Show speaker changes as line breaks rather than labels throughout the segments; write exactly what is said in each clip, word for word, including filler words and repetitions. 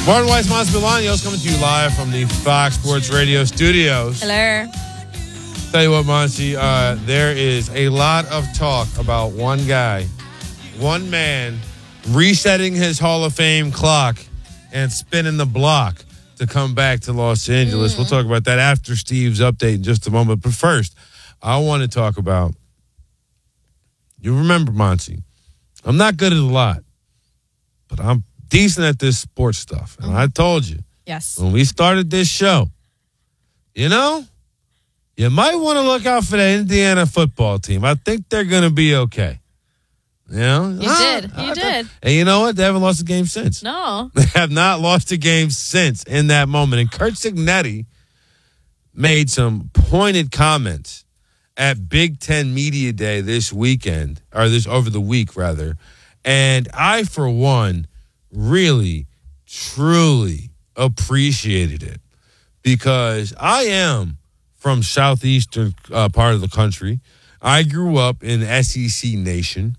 Martin Weiss, Mons Bolaños coming to you live from the Fox Sports Radio studios.
Hello.
Tell you what, Monty, uh, there is a lot of talk about one guy, one man, resetting his Hall of Fame clock and spinning the block to come back to Los Angeles. Mm. We'll talk about that after Steve's update in just a moment. But first, I want to talk about, you remember, Monty, I'm not good at a lot, but I'm decent at this sports stuff. And mm. I told you,
yes,
when we started this show, you know, you might want to look out for the Indiana football team. I think they're going to be okay. You know?
You ah, did. You I did.
Th- and you know what? They haven't lost a game since.
No.
They have not lost a game since in that moment. And Curt Cignetti made some pointed comments at Big Ten Media Day this weekend, or this over the week, rather. And I, for one, really, truly appreciated it because I am from southeastern uh, part of the country. I grew up in S E C Nation.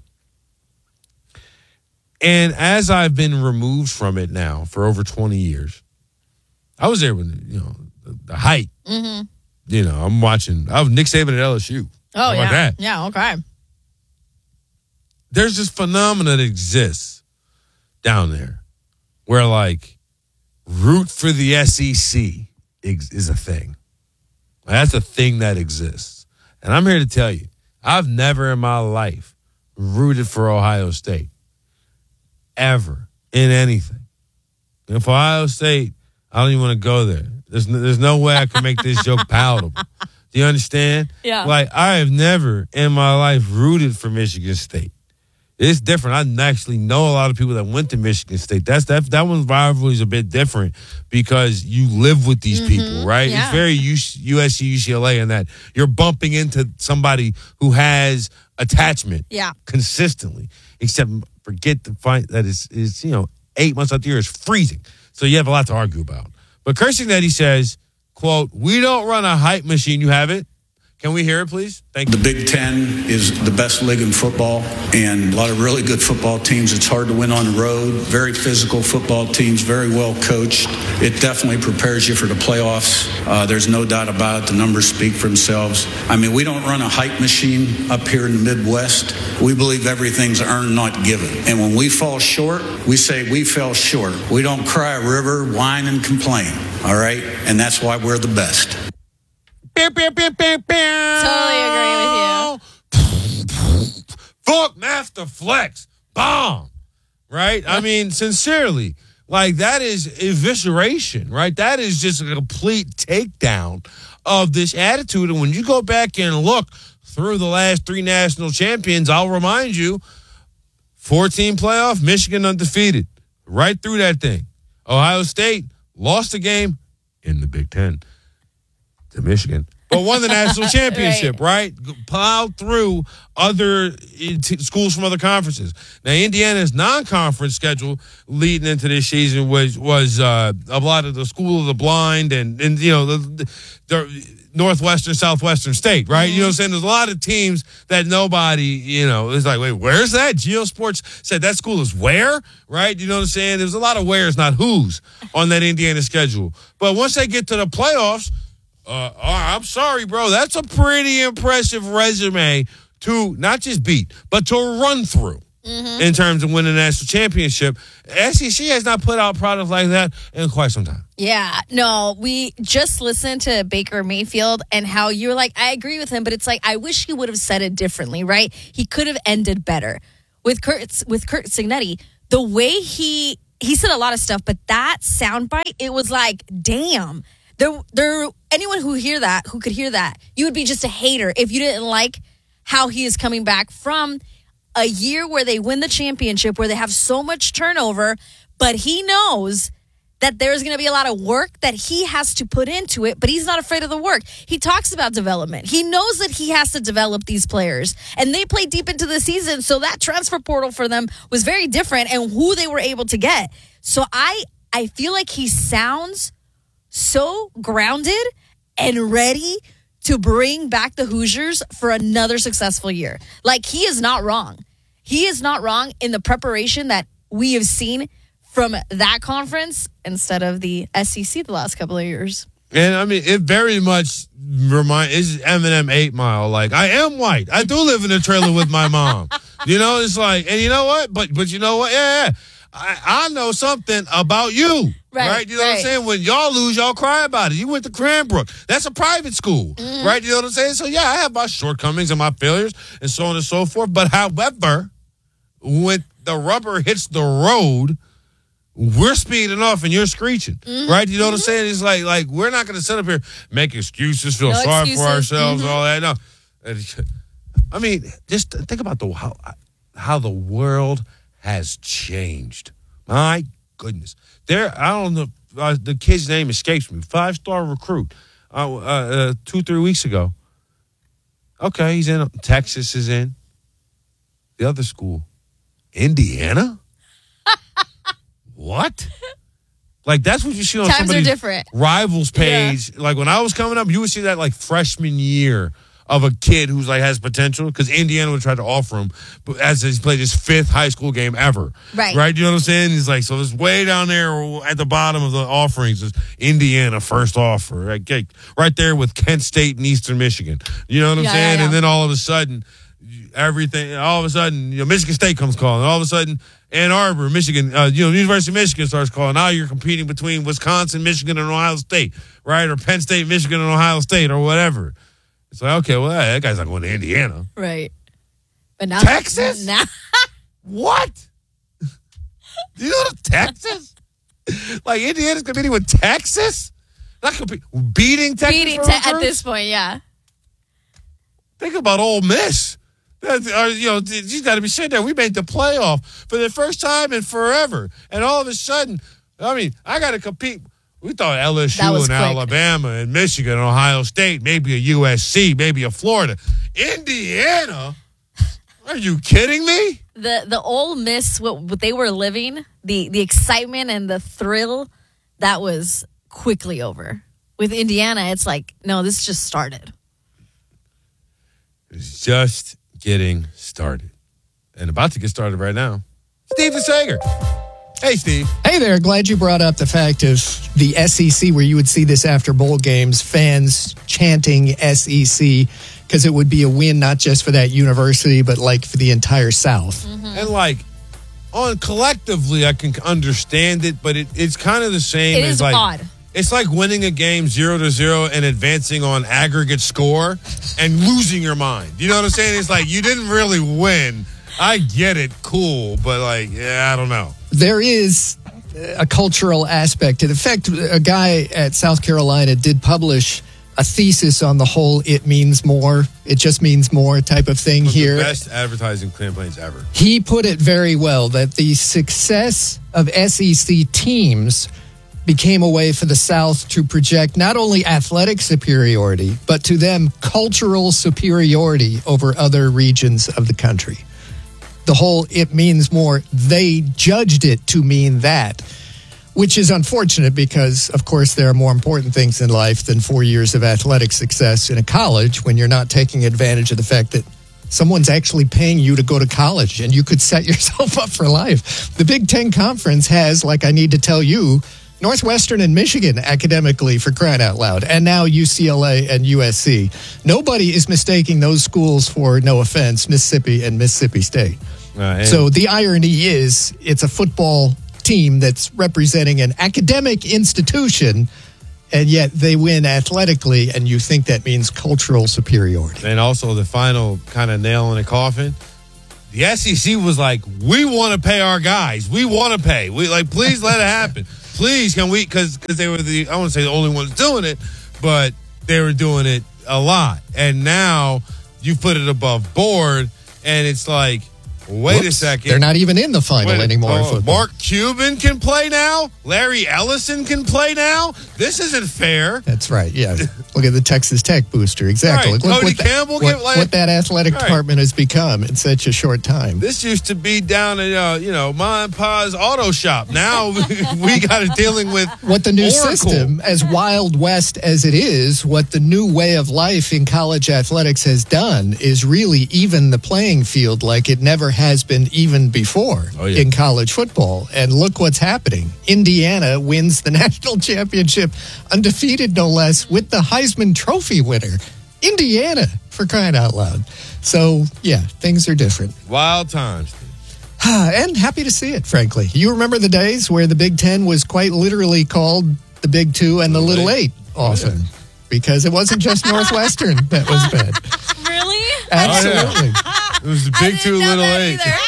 And as I've been removed from it now for over twenty years, I was there when, you know, the, the height.
Mm-hmm.
You know, I'm watching. I was Nick Saban at L S U.
Oh,
How
yeah.
about that?
Yeah, okay.
There's this phenomenon that exists down there where, like, root for the S E C is a thing. That's a thing that exists. And I'm here to tell you, I've never in my life rooted for Ohio State. Ever. In anything. And for Ohio State, I don't even want to go there. There's no, there's no way I can make this joke palatable. Do you understand?
Yeah.
Like, I have never in my life rooted for Michigan State. It's different. I actually know a lot of people that went to Michigan State. That's that that one's rivalry is a bit different because you live with these mm-hmm. people, right?
Yeah.
It's very U S C, U C L A in that you're bumping into somebody who has attachment
yeah.
consistently. Except forget the fight that is is, you know, eight months out the year is freezing. So you have a lot to argue about. But Curt Cignetti says, quote, "We don't run a hype machine." You have it? Can we hear it, please? Thank you.
The Big Ten is the best league in football and a lot of really good football teams. It's hard to win on the road. Very physical football teams, very well coached. It definitely prepares you for the playoffs. Uh, there's no doubt about it. The numbers speak for themselves. I mean, we don't run a hype machine up here in the Midwest. We believe everything's earned, not given. And when we fall short, we say we fell short. We don't cry a river, whine, and complain. All right? And that's why we're the best.
Totally agree with
you. Fuck Master Flex. Bomb. Right? I mean, sincerely. Like, that is evisceration, right? That is just a complete takedown of this attitude. And when you go back and look through the last three national champions, I'll remind you, fourteen playoff, Michigan undefeated. Right through that thing. Ohio State lost a game in the Big Ten to Michigan, but won the national championship, right. right? Plowed through other t- schools from other conferences. Now, Indiana's non-conference schedule leading into this season was was uh, a lot of the School of the Blind and, and you know, the, the Northwestern, Southwestern State, right? Mm-hmm. You know what I'm saying? There's a lot of teams that nobody, you know, is like, wait, where's that? GeoSports said that school is where, right? You know what I'm saying? There's a lot of where's, not who's, on that Indiana schedule. But once they get to the playoffs, Uh, I'm sorry, bro. That's a pretty impressive resume to not just beat, but to run through mm-hmm. in terms of winning a national championship. S E C has not put out products like that in quite some time.
Yeah, no, we just listened to Baker Mayfield and how you're like, I agree with him, but it's like, I wish he would have said it differently, right? He could have ended better. With Curt, with Curt Cignetti, the way he, he said a lot of stuff, but that soundbite, it was like, damn. There, there. Anyone who hear that, who could hear that, you would be just a hater if you didn't like how he is coming back from a year where they win the championship, where they have so much turnover, but he knows that there's going to be a lot of work that he has to put into it, but he's not afraid of the work. He talks about development. He knows that he has to develop these players, and they play deep into the season, so that transfer portal for them was very different and who they were able to get. So I, I feel like he sounds so grounded and ready to bring back the Hoosiers for another successful year. Like, he is not wrong. He is not wrong in the preparation that we have seen from that conference instead of the S E C the last couple of years.
And I mean, it very much remind is Eminem eight Mile. Like, I am white. I do live in a trailer with my mom. You know, it's like, and you know what? But but you know what? Yeah, yeah. I, I know something about you.
Right,
right? You know
right.
what I'm saying? When y'all lose, y'all cry about it. You went to Cranbrook. That's a private school.
Mm-hmm.
Right? You know what I'm saying? So, yeah, I have my shortcomings and my failures and so on and so forth. But however, when the rubber hits the road, we're speeding off and you're screeching, mm-hmm. right? You know what I'm saying? It's like, like we're not going to sit up here, make excuses, feel
no
sorry
excuses.
for ourselves,
mm-hmm.
and all that. No, I mean, just think about the how how the world has changed. My goodness, there. I don't know. Uh, the kid's name escapes me. Five star recruit. Uh, uh, uh, two three weeks ago. Okay, he's in. Texas is in. The other school, Indiana. What? Like, that's what you see on
Times
somebody's
are different.
rivals page. Yeah. Like, when I was coming up, you would see that, like, freshman year of a kid who's, like, has potential. Because Indiana would try to offer him but as he's played his fifth high school game ever.
Right.
Right? You know what I'm saying? He's like, so it's way down there at the bottom of the offerings is Indiana first offer. Right, right there with Kent State and Eastern Michigan. You know what I'm
yeah,
saying?
Yeah, yeah.
And then all of a sudden, everything, all of a sudden, you know, Michigan State comes calling. All of a sudden, Ann Arbor, Michigan, uh, you know, University of Michigan starts calling. Now you're competing between Wisconsin, Michigan, and Ohio State, right? Or Penn State, Michigan, and Ohio State, or whatever. It's like, okay, well, that guy's not going to Indiana.
Right. But now
Texas?
Now,
what? Do you know Texas? Like, Indiana's competing with Texas? Not competing, beating Texas
beating
for
te-
recruits?
at this point, yeah.
Think about Ole Miss. That's, or, you know, you got to be sitting there. We made the playoff for the first time in forever, and all of a sudden, I mean, I got to compete. We thought L S U and
quick.
Alabama and Michigan and Ohio State, maybe a U S C, maybe a Florida, Indiana. Are you kidding me?
The the Ole Miss, what, what they were living, the the excitement and the thrill, that was quickly over. With Indiana, it's like, no, this just started.
It's just getting started. And about to get started right now. Steve DeSager. Hey, Steve.
Hey there. Glad you brought up the fact of the S E C where you would see this after bowl games, fans chanting S E C, because it would be a win not just for that university, but like for the entire South.
Mm-hmm.
And like, on collectively, I can understand it, but it, it's kind of the same
It
as
is
like.
odd.
It's like winning a game zero to zero and advancing on aggregate score and losing your mind. You know what I'm saying? It's like you didn't really win. I get it, cool, but like, yeah, I don't know.
There is a cultural aspect to it. In fact, a guy at South Carolina did publish a thesis on the whole "it means more, it just means more" type of thing
One of
here.
the best advertising campaigns ever.
He put it very well that the success of S E C teams became a way for the South to project not only athletic superiority, but to them, cultural superiority over other regions of the country. The whole "it means more," they judged it to mean that, which is unfortunate because, of course, there are more important things in life than four years of athletic success in a college when you're not taking advantage of the fact that someone's actually paying you to go to college and you could set yourself up for life. The Big Ten Conference has, like I need to tell you, Northwestern and Michigan academically, for crying out loud, and now U C L A and U S C. Nobody is mistaking those schools for, no offense, Mississippi and Mississippi State.
Uh, and
So the irony is it's a football team that's representing an academic institution, and yet they win athletically, and you think that means cultural superiority.
And also the final kind of nail in the coffin. The S E C was like, we want to pay our guys. We want to pay. We like, please let it happen. Please, can we? Because because they were the, I wouldn't say the only ones doing it, but they were doing it a lot. And now you put it above board, and it's like, wait
Whoops,
a second.
They're not even in the final
Wait,
anymore. in
oh,
football.
Mark Cuban can play now. Larry Ellison can play now. This isn't fair.
That's right, yeah. Look at the Texas Tech booster. Exactly.
Right.
Look
Cody
what the-
Campbell
what,
get like-
what that athletic
Right.
department has become in such a short time.
This used to be down at, uh, you know, Ma and Pa's auto shop. Now we got it dealing with
What the new
Oracle.
system, as Wild West as it is, what the new way of life in college athletics has done is really even the playing field like it never has been even before
Oh, yeah.
in college football. And look what's happening. Indiana wins the national championship, undefeated no less, with the Heisman Trophy winner. Indiana, for crying out loud. So, yeah, things are different.
wild times.
And happy to see it, frankly. You remember the days where the Big Ten was quite literally called the Big Two and the Little Eight often, because it wasn't just Northwestern that was bad.
Really?
Absolutely.
It was the
I
Big
didn't
Two,
know
Little
that
Eight.
either.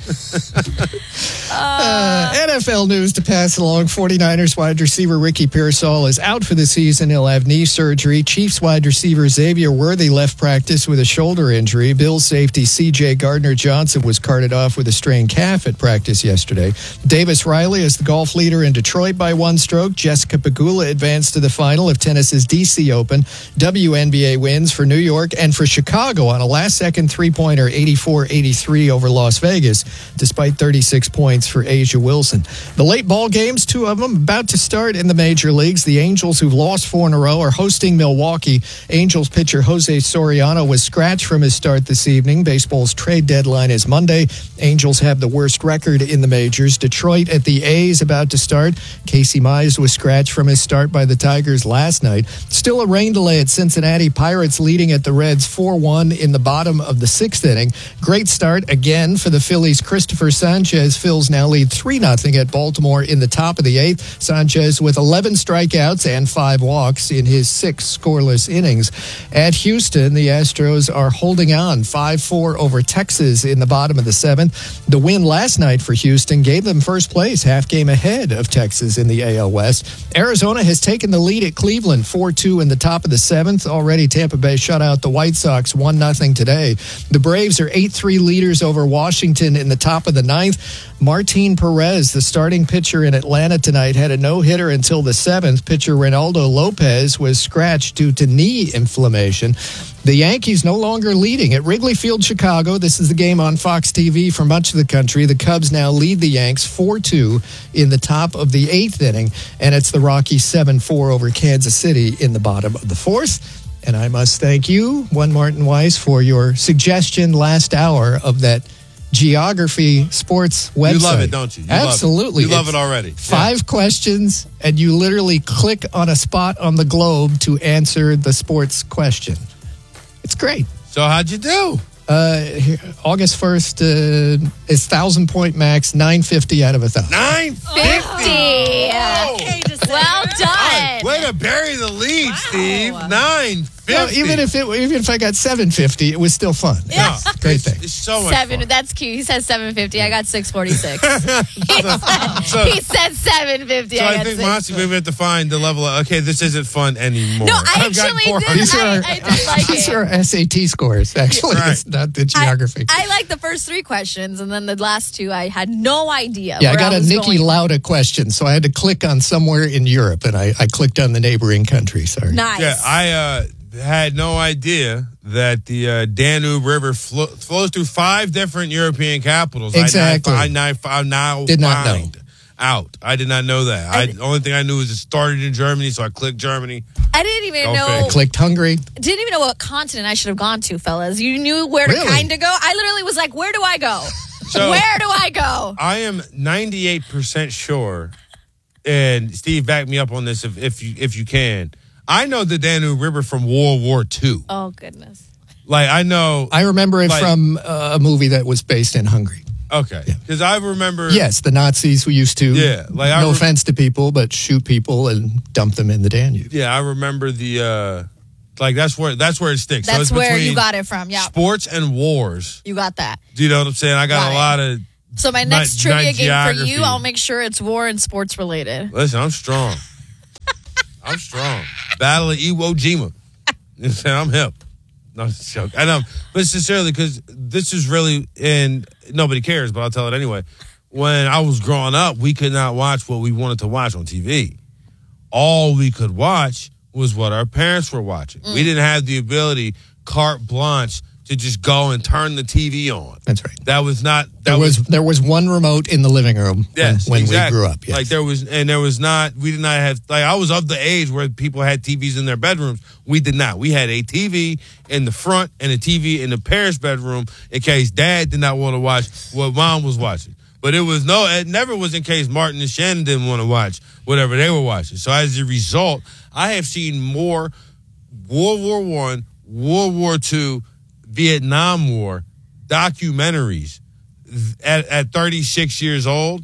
Uh, N F L news to pass along. 49ers wide receiver Ricky Pearsall is out for the season. He'll have knee surgery. Chiefs wide receiver Xavier Worthy left practice with a shoulder injury. Bills safety C J Gardner-Johnson was carted off with a strained calf at practice yesterday. Davis Riley is the golf leader in Detroit by one stroke. Jessica Pegula advanced to the final of tennis's D C Open. W N B A wins for New York and for Chicago on a last-second three-pointer eighty-four eighty-three over Las Vegas, despite thirty-six points for Asia Wilson. The late ball games, two of them about to start in the major leagues. The Angels, who've lost four in a row, are hosting Milwaukee. Angels pitcher Jose Soriano was scratched from his start this evening. Baseball's trade deadline is Monday. Angels have the worst record in the majors. Detroit at the A's about to start. Casey Mize was scratched from his start by the Tigers last night. Still a rain delay at Cincinnati. Pirates leading at the Reds four one in the bottom of the sixth inning. Great start again for the Phillies. Christopher Sanchez. Phils now lead three nothing at Baltimore in the top of the eighth. Sanchez with eleven strikeouts and five walks in his six scoreless innings. At Houston, the Astros are holding on five four over Texas in the bottom of the seventh. The win last night for Houston gave them first place, half game ahead of Texas in the A L West. Arizona has taken the lead at Cleveland four two in the top of the seventh. Already Tampa Bay shut out the White Sox one nothing today. The Braves are eight three leaders over Washington in the top of the ninth. Martin Perez, the starting pitcher in Atlanta tonight, had a no-hitter until the seventh. Pitcher Reynaldo Lopez was scratched due to knee inflammation. The Yankees no longer leading at Wrigley Field, Chicago. This is the game on Fox T V for much of the country. The Cubs now lead the Yanks four two in the top of the eighth inning, and it's the Rockies seven four over Kansas City in the bottom of the fourth. And I must thank you, one Martin Weiss, for your suggestion last hour of that Geography Sports website.
You love it, don't you? You
Absolutely.
Love it. You love
It's
it already.
Five
Yeah.
questions, and you literally click on a spot on the globe to answer the sports question. It's great.
So how'd you do?
Uh, here, August first uh, is thousand point max, nine fifty out of a thousand.
nine fifty.
Oh. Well done.
Way to bury the lead, Steve. nine fifty.
Well, even if it, even if I got seven fifty, it was still fun.
No,
Great
it's,
thing.
it's so much
Seven.
fun.
That's cute. He said seven fifty. I got six forty six.
So,
He said seven fifty.
so
I
I
got
think,
six.
Monty, maybe we have to find the level of, okay, this isn't fun anymore.
No, I
I've gotten
actually
four
did.
hundred.
These are
I-
our,
I did like
these
it.
are our S A T scores, actually.
Right.
It's not the
I,
geography.
I like the first three questions, and then the last two, I had no idea.
Yeah, I
where
got a
was
Nikki
going.
Lauda question, so I had to click on somewhere in Europe, and I, I clicked on the neighboring country. Sorry.
Nice.
Yeah, I uh, had no idea that the uh, Danube River flo- flows through five different European capitals.
Exactly.
I, now- I, now- I now
Did not
find
know.
out. I did not know that. I, the only thing I knew is it started in Germany, so I clicked Germany.
I didn't even
Go
know.
figure.
Clicked Hungary.
Didn't even know what continent I should have gone to, fellas. You knew where to
Really?
kind of go. I literally was like, "Where do I go?
So-
where do I go?"
I am ninety-eight percent sure, and Steve, back me up on this if, if you if you can. I know the Danube River from World War Two.
Oh goodness.
Like I know.
I remember it
Like-
from uh, a movie that was based in Hungary.
Okay, because I remember.
Yes, the Nazis who used to,
Yeah, like I
no
re-
offense to people, but shoot people and dump them in the Danube.
Yeah, I remember the. uh Like that's where that's where it sticks. so
That's
it's
where you
between
got it from. Yeah,
Sports and wars.
you got that.
Do you know what I'm saying? I got,
Got
a
it.
lot of.
So my
Not-
next trivia
not
game for
geography.
you, I'll make sure it's war and sports related.
Listen, I'm strong. I'm strong. Battle of Iwo Jima. You know what I'm saying? I'm hip. No, it's a joke. I know, but sincerely, because this is really, and nobody cares, but I'll tell it anyway. When I was growing up, we could not watch what we wanted to watch on T V. All we could watch was what our parents were watching. Mm. We didn't have the ability, carte blanche, to just go and turn the T V on.
That's right.
That was not. That
there was, was there was one remote in the living room.
Yes,
when, when
exactly.
we grew up. Yes.
Like there was, and there was not. We did not have. Like I was of the age where people had T Vs in their bedrooms. We did not. We had a T V in the front and a T V in the parents' bedroom in case Dad did not want to watch what Mom was watching. But it was no. It never was in case Martin and Shannon didn't want to watch whatever they were watching. So as a result, I have seen more World War One, World War Two, Vietnam War documentaries at, at thirty-six years old,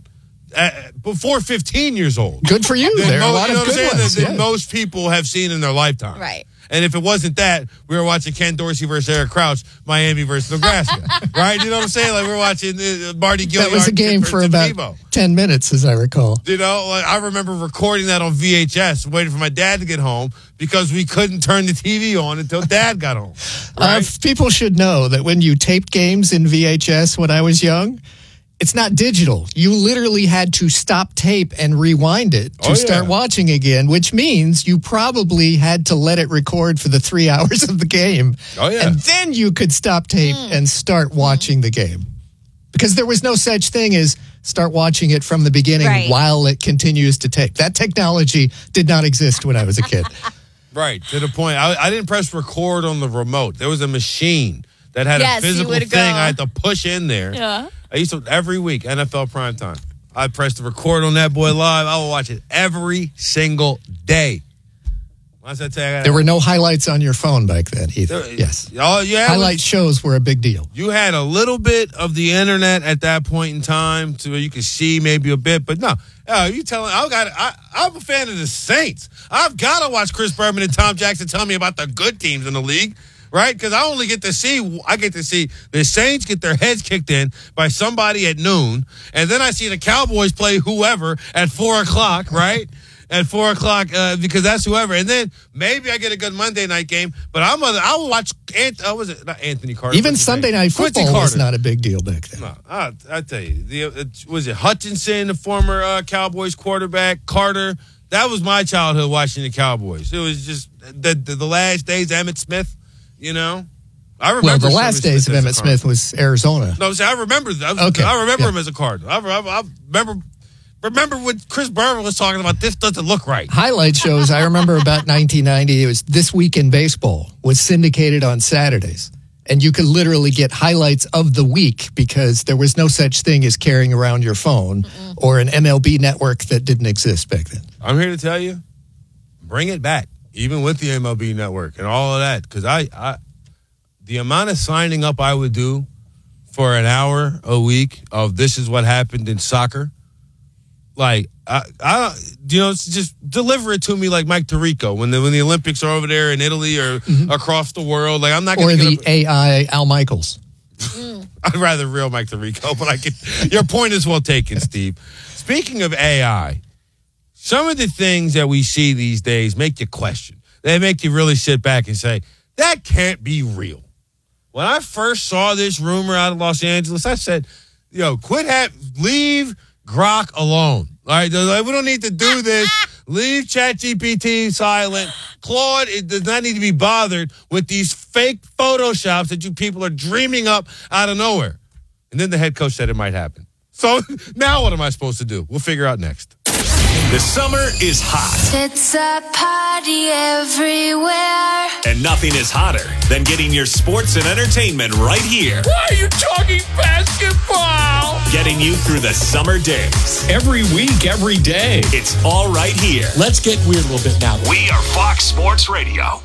at, before fifteen years old.
Good for you. There are a lot
you know
of good
what I'm
ones.
saying? That,
Yeah.
that most people have seen in their lifetime.
Right.
And if it wasn't that, we were watching Ken Dorsey versus Eric Crouch, Miami versus Nebraska. Right? You know what I'm saying? Like we we're watching uh, Marty Gilliard.
That was a game for about Tebow. ten minutes, as I recall.
You know, like I remember recording that on V H S, waiting for my dad to get home because we couldn't turn the T V on until Dad got home. Right?
Uh, people should know that when you taped games in V H S when I was young, it's not digital. You literally had to stop tape and rewind it to
Oh, yeah.
start watching again, which means you probably had to let it record for the three hours of the game.
Oh, yeah.
And then you could stop tape
Mm.
and start watching the game. Because there was no such thing as start watching it from the beginning
Right.
while it continues to tape. That technology did not exist when I was a kid.
Right, to the point. I, I didn't press record on the remote. There was a machine that had
Yes,
a
you
physical
would
thing
go.
I had to push in there.
Yeah.
I used to, every week, N F L primetime, I'd press the record on that boy live. I would watch it every single day. Once I tell you,
There were no highlights on your phone back then either.
There-
Yes.
Oh, yeah.
Highlight shows were a big deal.
You had a little bit of the internet at that point in time to where you could see maybe a bit, but no. Uh, you telling I got I, I'm a fan of the Saints. I've got to watch Chris Berman and Tom Jackson tell me about the good teams in the league, right? Because I only get to see I get to see the Saints get their heads kicked in by somebody at noon, and then I see the Cowboys play whoever at four o'clock, right? At four o'clock, uh, because that's whoever, and then maybe I get a good Monday night game. But I'm a, I will watch. Ant, uh, was it not Anthony Carter?
Even
What's his
Sunday
name?
Night
Quincy
Football was
Carter.
not a big deal back then.
No, I, I tell you, the uh, was it Hutchinson, the former uh, Cowboys quarterback, Carter. That was my childhood watching the Cowboys. It was just the the, the last days, Emmitt Smith. You know, I remember.
Well, the
some
last days of
as a
Emmitt
Cardinal.
Smith was Arizona.
No, see, I remember that.
Okay,
I remember
yeah.
him as a Cardinal. I, I, I remember. Remember when Chris Berman was talking about this doesn't look right.
Highlight shows, I remember about nineteen ninety, it was This Week in Baseball, was syndicated on Saturdays. And you could literally get highlights of the week because there was no such thing as carrying around your phone Mm-mm. or an M L B network that didn't exist back then.
I'm here to tell you, bring it back, even with the M L B network and all of that. Because I, I, the amount of signing up I would do for an hour a week of this is what happened in soccer. Like, I, I, you know, it's just deliver it to me like Mike Tirico when the when the Olympics are over there in Italy or mm-hmm. across the world. Like, I'm not going
or
to
the
get
A I Al Michaels.
I'd rather real Mike Tirico, but I can. Your point is well taken, Steve. Speaking of A I, some of the things that we see these days make you question. They make you really sit back and say that can't be real. When I first saw this rumor out of Los Angeles, I said, "Yo, quit have leave." Grok alone. All right, we don't need to do this. Leave ChatGPT silent. Claude, it does not need to be bothered with these fake Photoshops that you people are dreaming up out of nowhere. And then the head coach said it might happen. So now what am I supposed to do? We'll figure out next.
The summer is hot.
It's a party everywhere.
And nothing is hotter than getting your sports and entertainment right here.
Why are you talking basketball?
Getting you through the summer days.
Every week, every day.
It's all right here.
Let's get weird a little bit now.
We are Fox Sports Radio.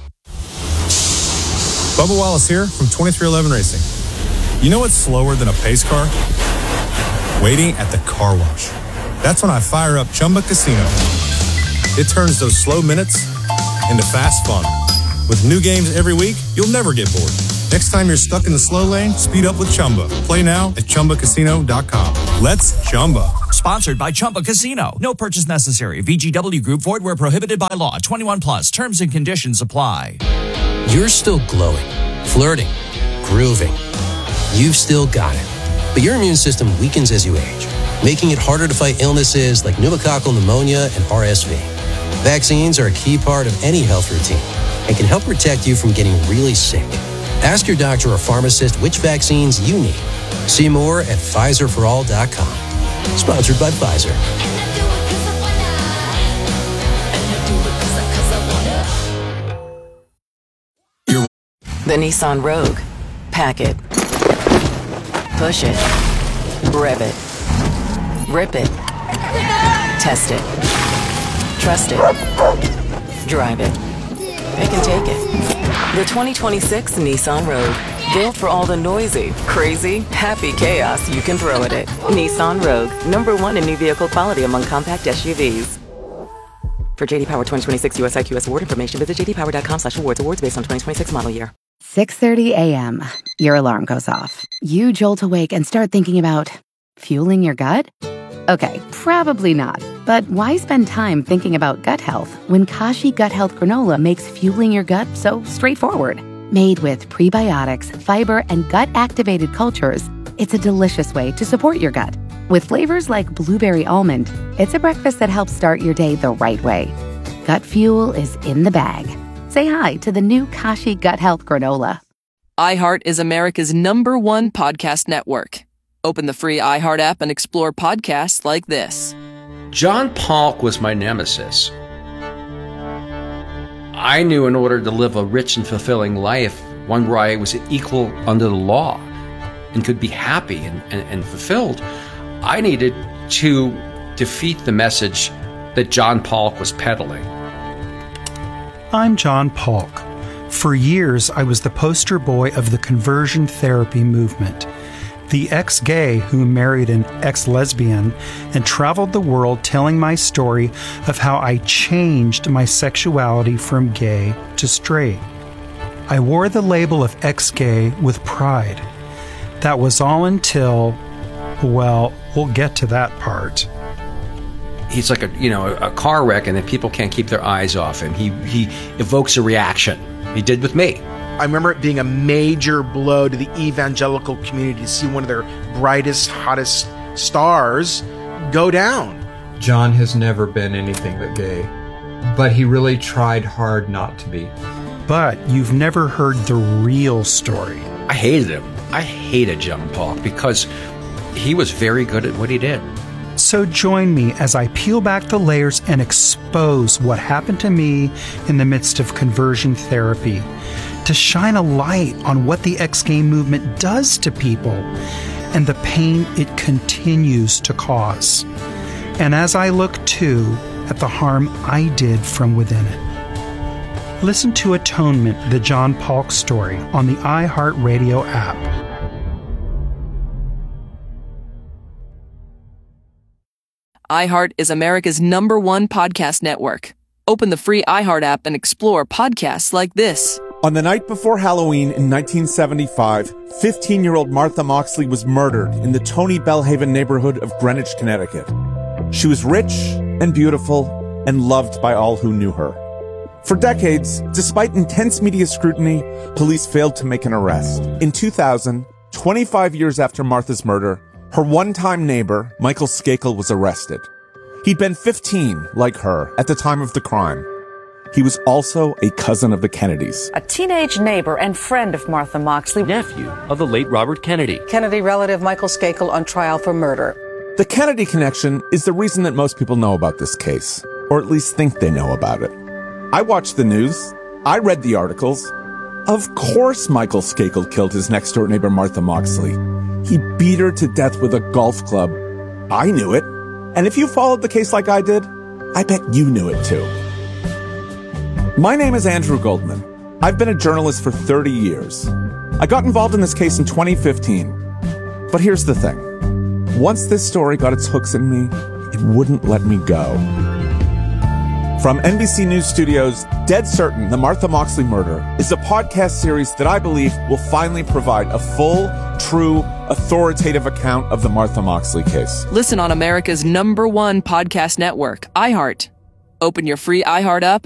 Bubba Wallace here from twenty-three eleven Racing. You know what's slower than a pace car? Waiting at the car wash. That's when I fire up Chumba Casino. It turns those slow minutes into fast fun. With new games every week, you'll never get bored. Next time you're stuck in the slow lane, speed up with Chumba. Play now at Chumba Casino dot com. Let's Chumba.
Sponsored by Chumba Casino. No purchase necessary. V G W Group. Void where prohibited by law. twenty-one plus. Terms and conditions apply.
You're still glowing, flirting, grooving. You've still got it. But your immune system weakens as you age, making it harder to fight illnesses like pneumococcal pneumonia and R S V. Vaccines are a key part of any health routine and can help protect you from getting really sick. Ask your doctor or pharmacist which vaccines you need. See more at Pfizer for all dot com. Sponsored by Pfizer.
The Nissan Rogue. Pack it. Push it. Rev it. Rip it. Test it. Trust it. Drive it. Pick and take it. The twenty twenty-six Nissan Rogue. Built for all the noisy, crazy, happy chaos you can throw at it. Nissan Rogue. Number one in new vehicle quality among compact S U Vs. For J D Power twenty twenty-six U S I Q S award information, visit j d power dot com slash awards. Awards based on twenty twenty-six model year.
six thirty a.m. Your alarm goes off. You jolt awake and start thinking about fueling your gut? Okay, probably not. But why spend time thinking about gut health when Kashi Gut Health Granola makes fueling your gut so straightforward? Made with prebiotics, fiber, and gut-activated cultures, it's a delicious way to support your gut. With flavors like blueberry almond, it's a breakfast that helps start your day the right way. Gut fuel is in the bag. Say hi to the new Kashi Gut Health Granola.
iHeart is America's number one podcast network. Open the free iHeart app and explore podcasts like this.
John Polk was my nemesis. I knew in order to live a rich and fulfilling life, one where I was equal under the law and could be happy and, and, and fulfilled, I needed to defeat the message that John Polk was peddling.
I'm John Polk. For years, I was the poster boy of the conversion therapy movement. The ex-gay who married an ex-lesbian and traveled the world telling my story of how I changed my sexuality from gay to straight. I wore the label of ex-gay with pride. That was all until, well, we'll get to that part.
He's like a, you know, a car wreck, and then people can't keep their eyes off him. He, he evokes a reaction. He did with me.
I remember it being a major blow to the evangelical community to see one of their brightest, hottest stars go down.
John has never been anything but gay, but he really tried hard not to be.
But you've never heard the real story.
I hated him. I hated John Polk because he was very good at what he did.
So join me as I peel back the layers and expose what happened to me in the midst of conversion therapy, to shine a light on what the ex-gay movement does to people and the pain it continues to cause. And as I look too at the harm I did from within it. Listen to Atonement, the John Polk story on the iHeartRadio app.
iHeart is America's number one podcast network. Open the free iHeart app and explore podcasts like this.
On the night before Halloween in nineteen seventy-five, fifteen-year-old Martha Moxley was murdered in the Tony Bellhaven neighborhood of Greenwich, Connecticut. She was rich and beautiful and loved by all who knew her. For decades, despite intense media scrutiny, police failed to make an arrest. In two thousand, twenty-five years after Martha's murder, her one-time neighbor, Michael Skakel, was arrested. He'd been fifteen, like her, at the time of the crime. He was also a cousin of the Kennedys.
A teenage neighbor and friend of Martha Moxley.
Nephew of the late Robert Kennedy.
Kennedy relative Michael Skakel on trial for murder.
The Kennedy connection is the reason that most people know about this case, or at least think they know about it. I watched the news. I read the articles. Of course Michael Skakel killed his next-door neighbor Martha Moxley. He beat her to death with a golf club. I knew it. And if you followed the case like I did, I bet you knew it too. My name is Andrew Goldman. I've been a journalist for thirty years. I got involved in this case in twenty fifteen. But here's the thing. Once this story got its hooks in me, it wouldn't let me go. From N B C News Studios, Dead Certain, The Martha Moxley Murder is a podcast series that I believe will finally provide a full, true, authoritative account of the Martha Moxley case.
Listen on America's number one podcast network, iHeart. Open your free iHeart app